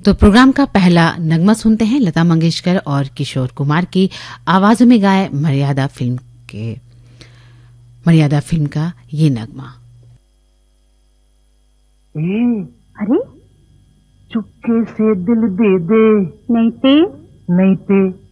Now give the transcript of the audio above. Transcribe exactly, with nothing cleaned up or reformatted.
तो प्रोग्राम का पहला नगमा सुनते हैं लता मंगेशकर और किशोर कुमार की आवाजों में गाए मर्यादा फिल्म के मर्यादा फिल्म का ये नगमा। ए, अरे चुपके से दिल दे दे, नहीं ते नहीं ते